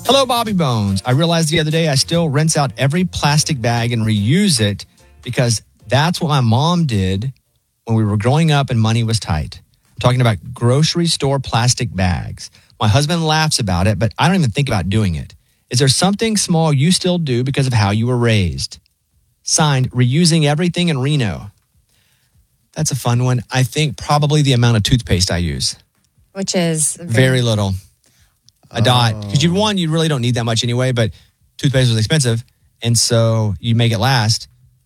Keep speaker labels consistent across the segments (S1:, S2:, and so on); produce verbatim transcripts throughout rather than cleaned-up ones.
S1: Hello, Bobby Bones. I realized the other day I still rinse out every plastic bag and reuse it because that's what my mom did when we were growing up and money was tight. I'm talking about grocery store plastic bags. My husband laughs about it, but I don't even think about doing it. Is there something small you still do because of how you were raised? Signed, Reusing Everything in Reno. That's a fun one. I think probably the amount of toothpaste I use.
S2: Which is?
S1: Very, very little. A oh. dot. Because you one, you really don't need that much anyway, but toothpaste was expensive. And so you make it last.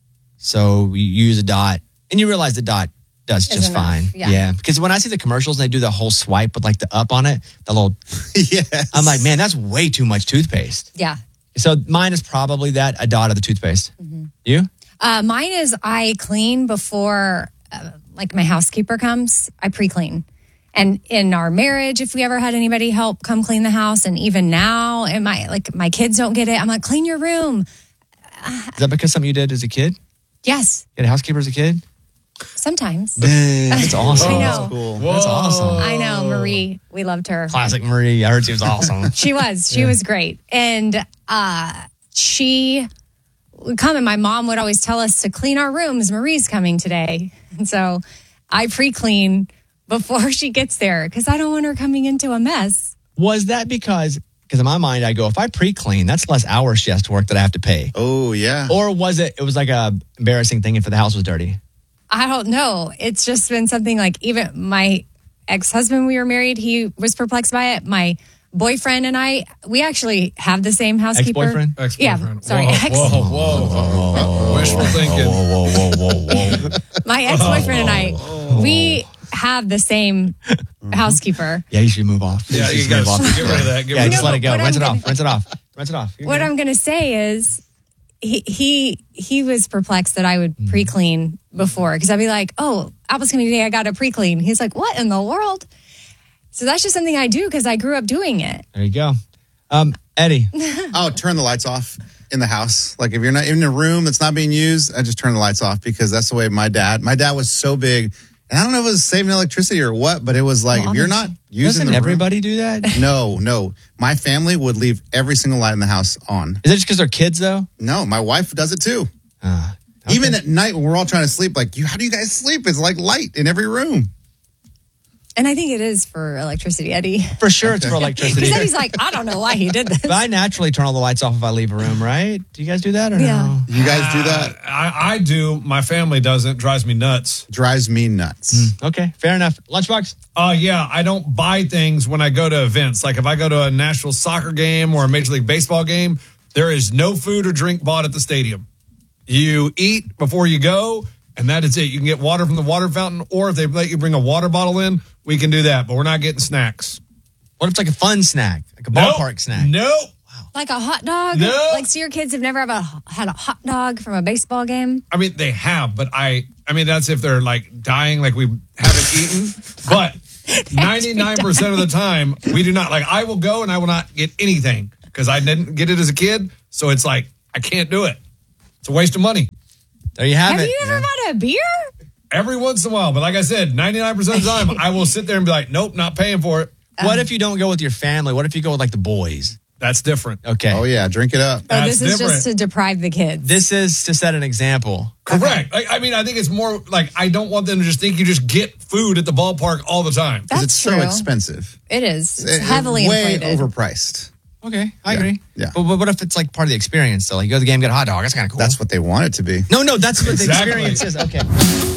S1: So you use a dot. And you realize the dot does just enough. Fine. Yeah. yeah. Because when I see the commercials and they do the whole swipe with like the up on it, the little, yes. I'm like, man, that's way too much toothpaste.
S2: Yeah.
S1: So mine is probably that, a dot of the toothpaste. Mm-hmm. You?
S2: Uh, mine is I clean before, uh, like my housekeeper comes. I pre-clean. And in our marriage, if we ever had anybody help come clean the house, and even now, and my like my kids don't get it, I'm like, clean your room.
S1: Is that because something you did as a kid?
S2: Yes.
S1: You had a housekeeper as a kid?
S2: Sometimes.
S1: Dang, that's awesome.
S2: I know.
S1: That's cool. That's awesome.
S2: I know, Marie. We loved her.
S1: Classic Marie. I heard she was awesome.
S2: She was. She yeah. was great. And uh, she would come, and my mom would always tell us to clean our rooms. Marie's coming today. And so I pre-clean before she gets there because I don't want her coming into a mess.
S1: Was that because, because in my mind, I go, if I pre-clean, that's less hours she has to work that I have to pay.
S3: Oh, yeah.
S1: Or was it, it was like a embarrassing thing if the house was dirty?
S2: I don't know. It's just been something like even my ex-husband, when we were married, he was perplexed by it. My boyfriend and I, we actually have the same housekeeper.
S1: Ex-boyfriend?
S2: Ex-boyfriend. Yeah, sorry.
S4: Whoa,
S2: ex-
S4: whoa, whoa, whoa, whoa. Wishful thinking.
S1: Whoa, whoa, whoa, whoa, whoa.
S2: My ex-boyfriend and I, we have the same housekeeper.
S1: Yeah, you should move off.
S4: Yeah, you, you got to get rid of that. Get
S1: yeah,
S4: rid
S1: just
S4: of
S1: let it go.
S2: Rinse
S1: Rinse it
S2: gonna,
S1: off. Rinse it off. Rinse it off. You're
S2: what
S1: good.
S2: I'm going to say is he, he he was perplexed that I would mm. pre-clean before because I'd be like, oh, Apple's coming today. I got to pre-clean. He's like, what in the world? So that's just something I do because I grew up doing it.
S1: There you go. Um, Eddie.
S3: Oh, turn the lights off in the house. Like if you're not in a room that's not being used, I just turn the lights off because that's the way my dad, my dad was so big. And I don't know if it was saving electricity or what, but it was like, well, if you're not using
S1: doesn't
S3: the
S1: everybody
S3: room,
S1: do that?
S3: No, no. My family would leave every single light in the house on.
S1: Is it just because they're kids, though?
S3: No, my wife does it too.
S1: Uh, okay.
S3: Even at night when we're all trying to sleep, like, you, how do you guys sleep? It's like light in every room.
S2: And I think it is for electricity, Eddie.
S1: For sure it's for electricity.
S2: Because Eddie's like, I don't know why he did this.
S1: But I naturally turn all the lights off if I leave a room, right? Do you guys do that or
S2: yeah.
S1: no?
S3: You guys do that?
S4: Uh, I, I do. My family doesn't. Drives me nuts.
S3: Drives me nuts.
S1: Mm, okay, fair enough. Lunchbox?
S4: Uh, yeah, I don't buy things when I go to events. Like if I go to a Nashville soccer game or a Major League Baseball game, there is no food or drink bought at the stadium. You eat before you go, and that is it. You can get water from the water fountain, or if they let you bring a water bottle in, we can do that, but we're not getting snacks.
S1: What if it's like a fun snack? Like a
S4: nope.
S1: ballpark snack?
S4: Nope.
S1: Wow.
S2: Like a hot dog?
S4: Nope.
S2: Like, so your kids have never ever had a hot dog from a baseball game?
S4: I mean, they have, but I, I mean, that's if they're like dying, like we haven't eaten. But ninety-nine percent of the time, we do not. Like, I will go and I will not get anything because I didn't get it as a kid. So it's like, I can't do it. It's a waste of money.
S1: There you have,
S2: have
S1: it.
S2: Have you ever yeah. bought a beer?
S4: Every once in a while. But like I said, ninety-nine percent of the time, I will sit there and be like, nope, not paying for it.
S1: Um, what if you don't go with your family? What if you go with like the boys?
S4: That's different.
S1: Okay.
S3: Oh, yeah. Drink it up.
S2: Oh,
S4: That's
S2: this is
S4: different.
S2: just to deprive the kids.
S1: This is to set an example.
S4: Correct. Okay. I, I mean, I think it's more like I don't want them to just think you just get food at the ballpark all the time.
S3: Because it's
S2: true.
S3: so expensive.
S2: It is. It's
S3: it,
S2: heavily
S3: way
S2: inflated.
S3: overpriced.
S1: Okay, I
S3: yeah.
S1: agree.
S3: Yeah.
S1: But, but what if it's like part of the experience? So like you go to the game, get a hot dog. That's kind of cool.
S3: That's what they want it to be.
S1: No, no, that's what
S4: exactly.
S1: the experience is. Okay.